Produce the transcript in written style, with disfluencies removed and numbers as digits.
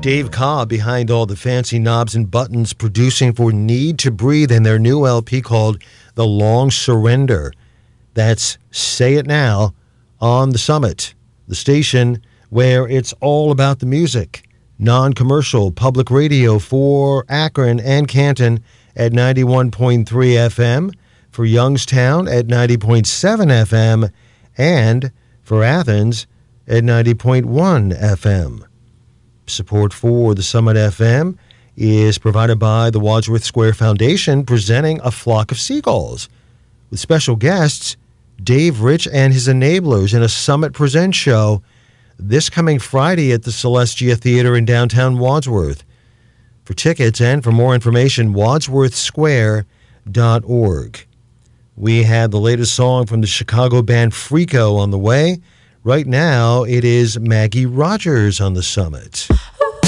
Dave Cobb behind all the fancy knobs and buttons, producing for Need to Breathe and their new LP called The Long Surrender. That's Say It Now on the Summit, the station where it's all about the music. Non-commercial public radio for Akron and Canton at 91.3 FM, for Youngstown at 90.7 FM, and for Athens at 90.1 FM. Support for the Summit FM is provided by the Wadsworth Square Foundation, presenting A Flock of Seagulls, with special guests Dave Rich and his Enablers in a Summit Present show this coming Friday at the Celestia Theater in downtown Wadsworth. For tickets and for more information, wadsworthsquare.org. We have the latest song from the Chicago band Freako on the way. Right now, it is Maggie Rogers on the Summit.